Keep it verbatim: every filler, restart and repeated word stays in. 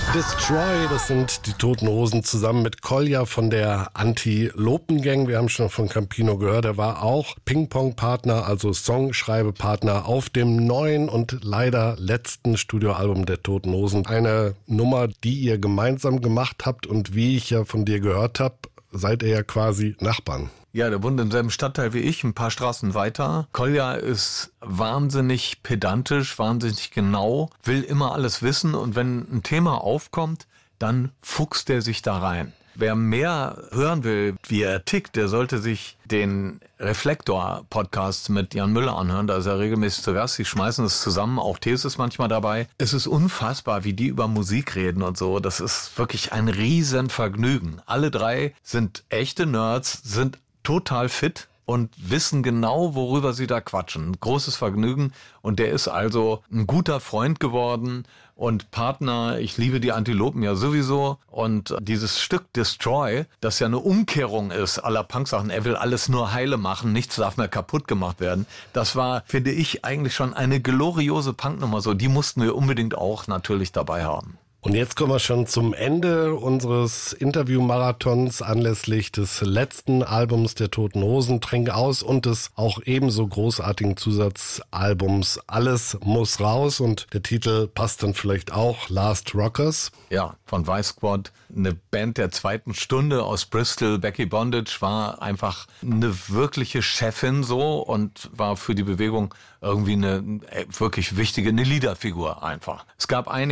Destroy, das sind die Toten Hosen zusammen mit Kolja von der Antilopen-Gang. Wir haben schon von Campino gehört, er war auch Ping-Pong-Partner, also Songschreibepartner auf dem neuen und leider letzten Studioalbum der Toten Hosen. Eine Nummer, die ihr gemeinsam gemacht habt und wie ich ja von dir gehört habe, seid ihr ja quasi Nachbarn. Ja, der wohnt im selben Stadtteil wie ich, ein paar Straßen weiter. Kolja ist wahnsinnig pedantisch, wahnsinnig genau, will immer alles wissen und wenn ein Thema aufkommt, dann fuchst er sich da rein. Wer mehr hören will, wie er tickt, der sollte sich den Reflektor-Podcast mit Jan Müller anhören. Da ist er regelmäßig zu Gast. Die schmeißen es zusammen. Auch Thees ist manchmal dabei. Es ist unfassbar, wie die über Musik reden und so. Das ist wirklich ein Riesenvergnügen. Alle drei sind echte Nerds, sind total fit und wissen genau, worüber sie da quatschen. Ein großes Vergnügen. Und der ist also ein guter Freund geworden und Partner. Ich liebe die Antilopen ja sowieso. Und dieses Stück Destroy, das ja eine Umkehrung ist aller Punk-Sachen. Er will alles nur heile machen, nichts darf mehr kaputt gemacht werden. Das war, finde ich, eigentlich schon eine gloriose Punknummer. So, die mussten wir unbedingt auch natürlich dabei haben. Und jetzt kommen wir schon zum Ende unseres Interview-Marathons anlässlich des letzten Albums der Toten Hosen, Trink aus und des auch ebenso großartigen Zusatzalbums Alles muss raus und der Titel passt dann vielleicht auch, Last Rockers. Ja, von Vice Squad, eine Band der zweiten Stunde aus Bristol. Becky Bondage war einfach eine wirkliche Chefin so und war für die Bewegung irgendwie eine wirklich wichtige, eine Leaderfigur einfach. Es gab einige